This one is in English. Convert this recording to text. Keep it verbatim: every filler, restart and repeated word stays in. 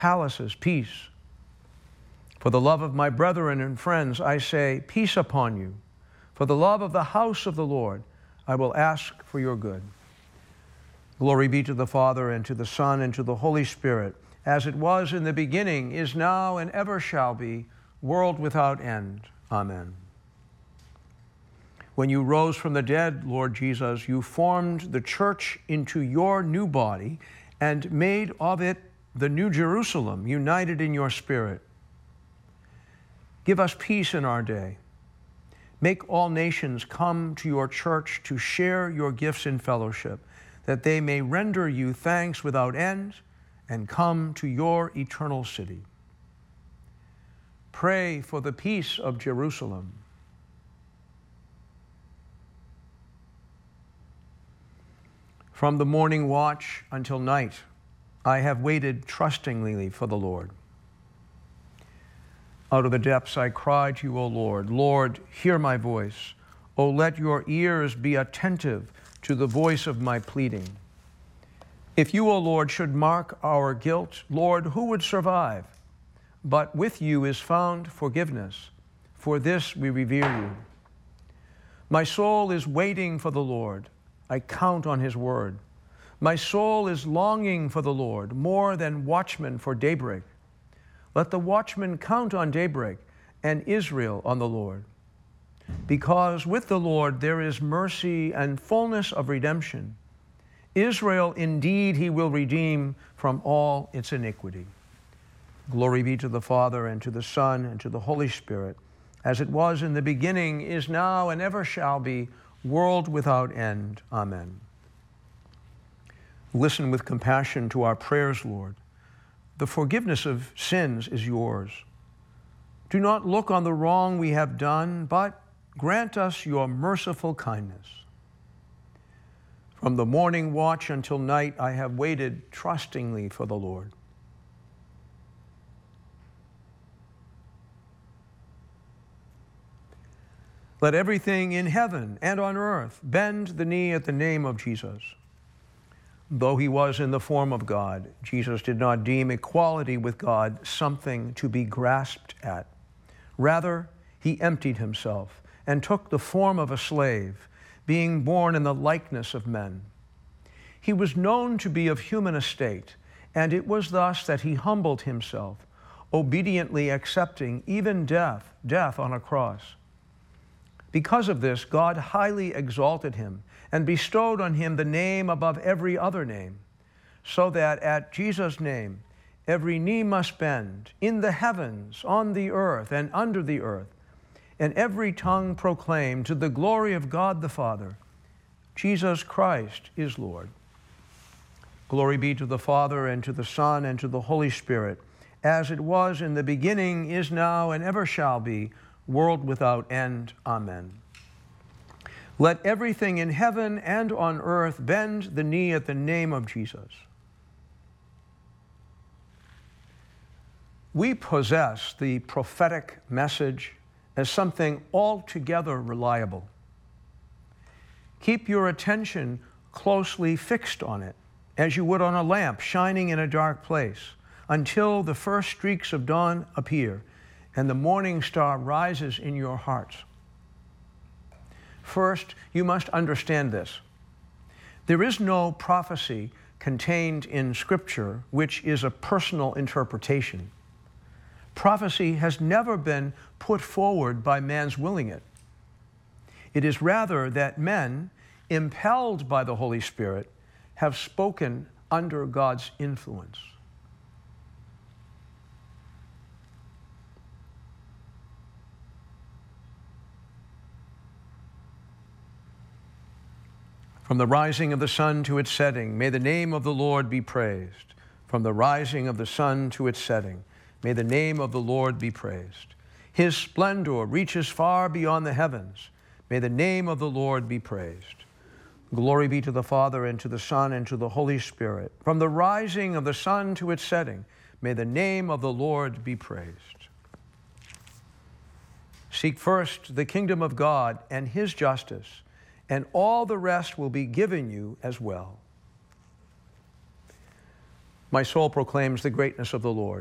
palaces, peace. For the love of my brethren and friends, I say, peace upon you. For the love of the house of the Lord, I will ask for your good. Glory be to the Father, and to the Son, and to the Holy Spirit, as it was in the beginning, is now, and ever shall be, world without end. Amen. When you rose from the dead, Lord Jesus, you formed the church into your new body and made of it the New Jerusalem, united in your Spirit. Give us peace in our day. Make all nations come to your church to share your gifts in fellowship, that they may render you thanks without end and come to your eternal city. Pray for the peace of Jerusalem. From the morning watch until night, I have waited trustingly for the Lord. Out of the depths I cry to you, O Lord. Lord, hear my voice. O let your ears be attentive to the voice of my pleading. If you, O Lord, should mark our guilt, Lord, who would survive? But with you is found forgiveness. For this we revere you. My soul is waiting for the Lord. I count on his word. My soul is longing for the Lord, more than watchmen for daybreak. Let the watchman count on daybreak, and Israel on the Lord. Because with the Lord there is mercy and fullness of redemption. Israel indeed he will redeem from all its iniquity. Glory be to the Father, and to the Son, and to the Holy Spirit, as it was in the beginning, is now, and ever shall be, world without end. Amen. Listen with compassion to our prayers, Lord. The forgiveness of sins is yours. Do not look on the wrong we have done, but grant us your merciful kindness. From the morning watch until night, I have waited trustingly for the Lord. Let everything in heaven and on earth bend the knee at the name of Jesus. Though he was in the form of God, Jesus did not deem equality with God something to be grasped at. Rather, he emptied himself and took the form of a slave, being born in the likeness of men. He was known to be of human estate, and it was thus that he humbled himself, obediently accepting even death, death on a cross. Because of this, God highly exalted him and bestowed on him the name above every other name, so that at Jesus' name every knee must bend, in the heavens, on the earth, and under the earth, and every tongue proclaim to the glory of God the Father, Jesus Christ is Lord. Glory be to the Father, and to the Son, and to the Holy Spirit, as it was in the beginning, is now, and ever shall be, world without end. Amen. Let everything in heaven and on earth bend the knee at the name of Jesus. We possess the prophetic message as something altogether reliable. Keep your attention closely fixed on it, as you would on a lamp shining in a dark place, until the first streaks of dawn appear and the morning star rises in your hearts. First, you must understand this. There is no prophecy contained in Scripture which is a personal interpretation. Prophecy has never been put forward by man's willing it. It is rather that men, impelled by the Holy Spirit, have spoken under God's influence. From the rising of the sun to its setting, may the name of the Lord be praised. From the rising of the sun to its setting, may the name of the Lord be praised. His splendor reaches far beyond the heavens. May the name of the Lord be praised. Glory be to the Father, and to the Son, and to the Holy Spirit. From the rising of the sun to its setting, may the name of the Lord be praised. Seek first the kingdom of God and his justice, and all the rest will be given you as well. My soul proclaims the greatness of the Lord.